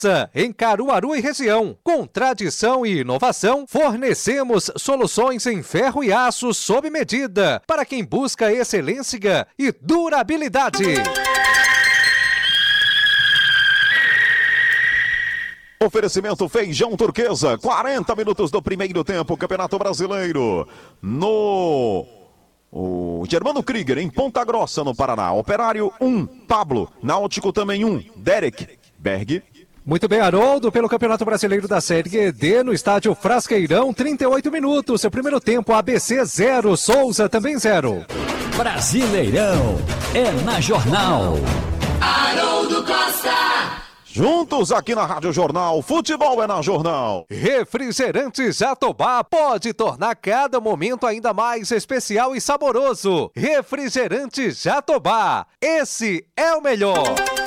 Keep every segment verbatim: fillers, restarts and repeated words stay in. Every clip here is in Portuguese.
Em Caruaru e região, com tradição e inovação, fornecemos soluções em ferro e aço sob medida para quem busca excelência e durabilidade. Oferecimento Feijão Turquesa, quarenta minutos do primeiro tempo, Campeonato Brasileiro, no o Germano Krieger, em Ponta Grossa, no Paraná. Operário um, Pablo, Náutico também um, Derek, Berg. Muito bem, Haroldo, pelo Campeonato Brasileiro da Série D, no estádio Frasqueirão, trinta e oito minutos. Seu primeiro tempo, A B C zero, Souza também zero. Brasileirão é na Jornal. Haroldo Costa. Juntos aqui na Rádio Jornal, futebol é na Jornal. Refrigerante Jatobá pode tornar cada momento ainda mais especial e saboroso. Refrigerante Jatobá, esse é o melhor.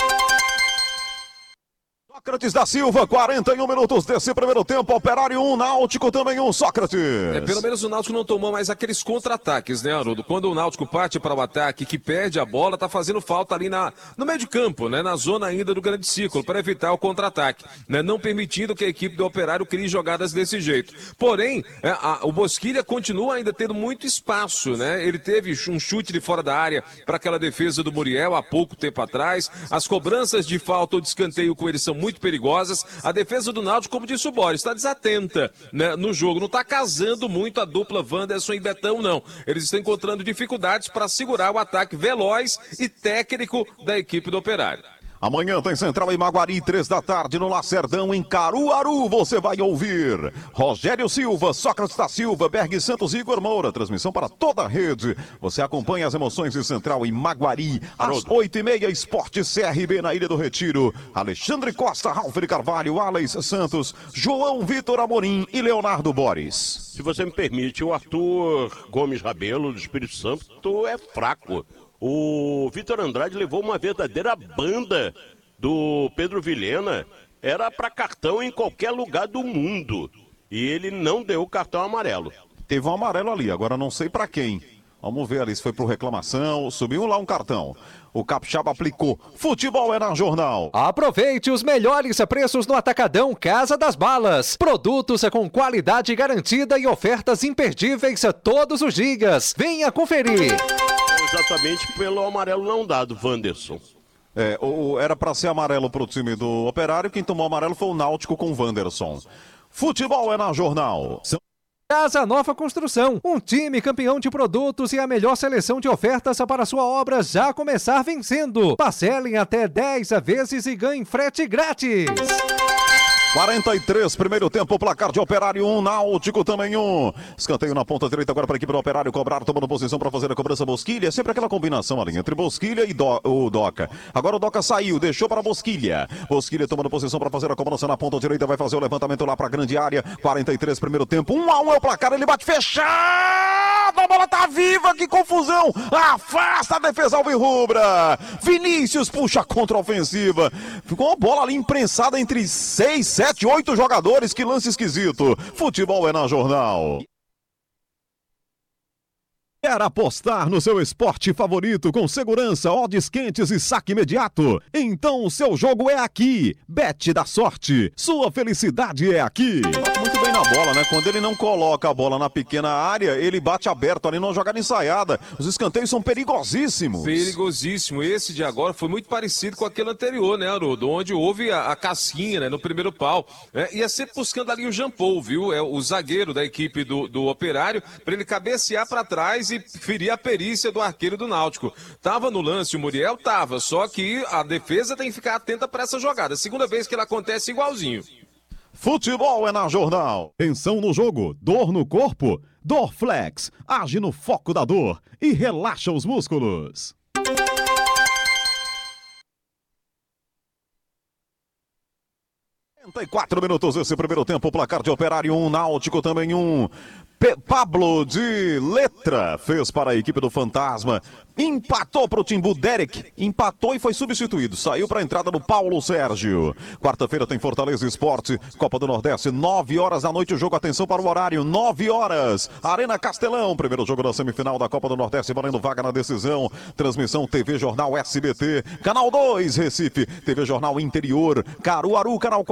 Sócrates da Silva, quarenta e um minutos desse primeiro tempo, Operário um, Náutico também um, Sócrates. É, pelo menos o Náutico não tomou mais aqueles contra-ataques, né, Haroldo? Quando o Náutico parte para o ataque, que perde a bola, tá fazendo falta ali na, no meio de campo, né, na zona ainda do grande círculo, para evitar o contra-ataque, né, não permitindo que a equipe do Operário crie jogadas desse jeito. Porém, é, a, o Bosquilha continua ainda tendo muito espaço, né? Ele teve um chute de fora da área para aquela defesa do Muriel há pouco tempo atrás. As cobranças de falta ou de escanteio com ele são muito perigosas. A defesa do Náutico, como disse o Boris, está desatenta, né, no jogo. Não está casando muito a dupla Wanderson e Betão, não. Eles estão encontrando dificuldades para segurar o ataque veloz e técnico da equipe do Operário. Amanhã tem Central em Maguari, três da tarde, no Lacerdão, em Caruaru. Você vai ouvir Rogério Silva, Sócrates da Silva, Berg Santos e Igor Moura. Transmissão para toda a rede. Você acompanha as emoções de Central em Maguari, às oito e meia, Esporte C R B na Ilha do Retiro. Alexandre Costa, Ralf de Carvalho, Alex Santos, João Vitor Amorim e Leonardo Boris. Se você me permite, o Arthur Gomes Rabelo, do Espírito Santo, é fraco. O Vitor Andrade levou uma verdadeira banda do Pedro Vilhena. Era para cartão em qualquer lugar do mundo. E ele não deu o cartão amarelo. Teve um amarelo ali, agora não sei para quem. Vamos ver ali se foi por reclamação, subiu lá um cartão. O Capixaba aplicou. Futebol é na Jornal. Aproveite os melhores preços no Atacadão Casa das Balas. Produtos com qualidade garantida e ofertas imperdíveis todos os dias. Venha conferir. Exatamente pelo amarelo não dado, Wanderson. É, o, era para ser amarelo pro time do Operário. Quem tomou amarelo foi o Náutico com o Wanderson. Futebol é na Jornal. Casa Nova Construção, um time campeão de produtos e a melhor seleção de ofertas para sua obra já começar vencendo. Parcelem até dez vezes e ganhem frete grátis. quarenta e três, primeiro tempo, placar de Operário um, Náutico também um. Escanteio na ponta direita agora para a equipe do Operário cobrar, tomando posição para fazer a cobrança Bosquilha. Sempre aquela combinação ali entre Bosquilha e Do, o Doca. Agora o Doca saiu, deixou para Bosquilha. Bosquilha tomando posição para fazer a cobrança na ponta direita, vai fazer o levantamento lá para a grande área. quarenta e três, primeiro tempo, um a um é o placar, ele bate fechado. A bola tá viva, que confusão. Afasta a defesa alvirrubra. Vinícius puxa contra a ofensiva. Ficou uma bola ali imprensada entre seis, sete, oito jogadores, que lance esquisito. Futebol é na Jornal. Quer apostar no seu esporte favorito com segurança, odds quentes e saque imediato? Então o seu jogo é aqui. Bet da Sorte. Sua felicidade é aqui. Bate muito bem na bola, né? Quando ele não coloca a bola na pequena área, ele bate aberto ali numa jogada ensaiada. Os escanteios são perigosíssimos. Perigosíssimo. Esse de agora foi muito parecido com aquele anterior, né, Haroldo? Onde houve a, a casquinha, né, no primeiro pau. É, ia sempre buscando ali o Jean Paul, viu? É o zagueiro da equipe do, do Operário, para ele cabecear para trás e ferir a perícia do arqueiro do Náutico. Tava no lance o Muriel? Tava, só que a defesa tem que ficar atenta para essa jogada. Segunda vez que ela acontece igualzinho. Futebol é na Jornal. Tensão no jogo, dor no corpo, Dorflex, age no foco da dor e relaxa os músculos. quarenta e quatro minutos esse primeiro tempo, placar de Operário um, Náutico também um. P Pablo de Letra fez para a equipe do Fantasma, empatou para o Timbu. Derek empatou e foi substituído, saiu para a entrada do Paulo Sérgio. Quarta-feira tem Fortaleza Esporte, Copa do Nordeste, nove horas da noite o jogo, atenção para o horário, nove horas, Arena Castelão, primeiro jogo da semifinal da Copa do Nordeste, valendo vaga na decisão. Transmissão T V Jornal S B T, Canal dois Recife, T V Jornal Interior, Caruaru, Canal quatro.